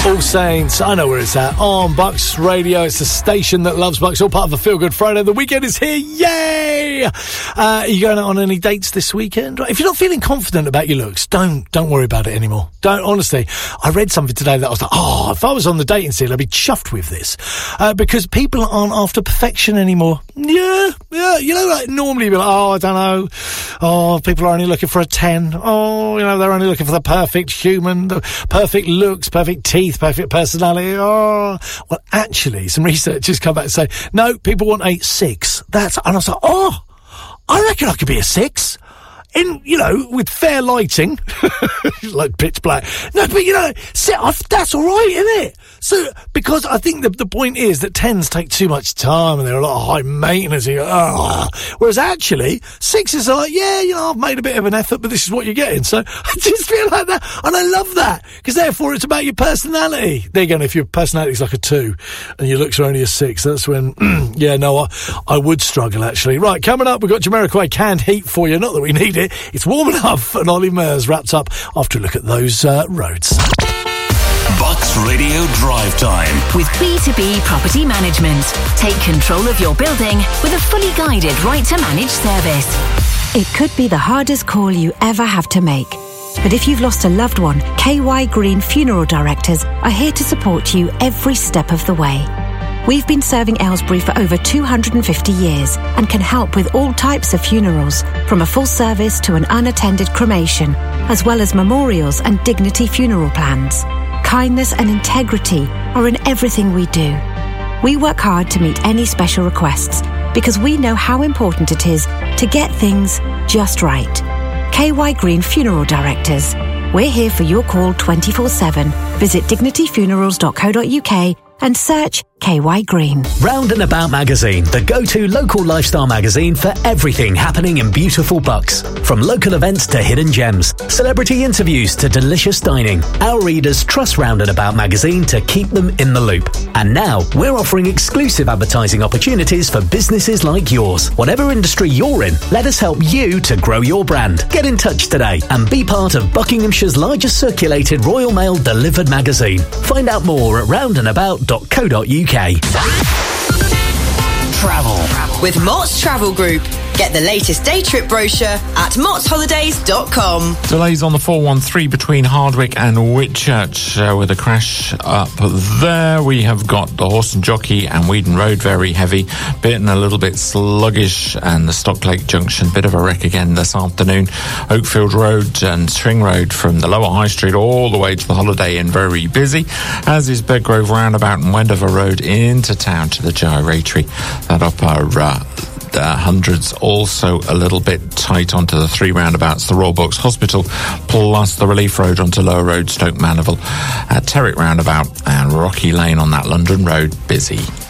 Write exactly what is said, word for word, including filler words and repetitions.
All Saints, I know where it's at, on Bucks Radio. It's the station that loves Bucks, all part of the Feel Good Friday. The weekend is here, yay! Uh, are you going out on any dates this weekend? If you're not feeling confident about your looks, don't don't worry about it anymore. Don't, honestly. I read something today that I was like, oh, if I was on the dating scene, I'd be chuffed with this. Uh, because people aren't after perfection anymore. Yeah, yeah, you know, like normally you'd be like, oh, I don't know, oh, people are only looking for a ten, oh, you know, they're only looking for the perfect human, the perfect looks, perfect teeth, perfect personality. Oh, well, actually, some research has come back and say, no, people want a six. That's, and I was like, oh, I reckon I could be a six. In, you know, with fair lighting, like pitch black. No, but you know, that's all right, isn't it? So, because I think the the point is that tens take too much time and they're a lot of high maintenance. And you go, oh. Whereas actually, sixes are like, yeah, you know, I've made a bit of an effort, but this is what you're getting. So I just feel like that, and I love that because therefore it's about your personality. There you go. If your personality's like a two and your looks are only a six, that's when, yeah, no, I, I would struggle actually. Right, coming up, we've got Jamiroquai Canned Heat for you. Not that we need it. It's warm enough, and Ollie Murs wrapped up after a look at those uh, roads. Bucks Radio Drive Time with B two B Property Management. Take control of your building with a fully guided right to manage service. It could be the hardest call you ever have to make. But if you've lost a loved one, K Y Green Funeral Directors are here to support you every step of the way. We've been serving Aylesbury for over two hundred fifty years and can help with all types of funerals, from a full service to an unattended cremation, as well as memorials and dignity funeral plans. Kindness and integrity are in everything we do. We work hard to meet any special requests because we know how important it is to get things just right. K Y Green Funeral Directors. We're here for your call twenty-four seven. Visit dignity funerals dot co dot uk and search K Y Green. Round and About Magazine, the go-to local lifestyle magazine for everything happening in beautiful Bucks. From local events to hidden gems, celebrity interviews to delicious dining, our readers trust Round and About Magazine to keep them in the loop. And now, we're offering exclusive advertising opportunities for businesses like yours. Whatever industry you're in, let us help you to grow your brand. Get in touch today and be part of Buckinghamshire's largest circulated Royal Mail delivered magazine. Find out more at round and about dot co dot uk. Travel with Mott's Travel Group. Get the latest day trip brochure at motts holidays dot com. Delays on the four one three between Hardwick and Whitchurch uh, with a crash up there. We have got the Horse and Jockey and Weedon Road very heavy, bitten a little bit sluggish, and the Stocklake Junction bit of a wreck again this afternoon. Oakfield Road and String Road from the Lower High Street all the way to the Holiday Inn very busy, as is Bedgrove Roundabout and Wendover Road into town to the Gyratory. That upper uh, Uh, hundreds also a little bit tight onto the three roundabouts, the Royal Bucks Hospital, plus the Relief Road onto Lower Road, Stoke Mandeville, uh, Terrick Roundabout and Rocky Lane on that London Road busy.